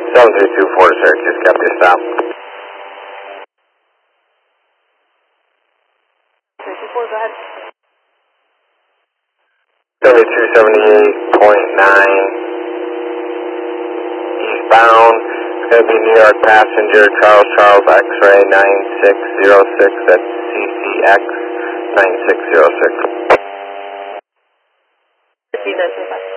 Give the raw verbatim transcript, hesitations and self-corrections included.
seven three two four, Syracuse, kept your stop. three two four, go ahead. seventy-two seventy-eight point nine eastbound. It's going to be New York passenger Charles Charles X-ray nine six zero six at C C X nine six zero six. fifteen nine seven five.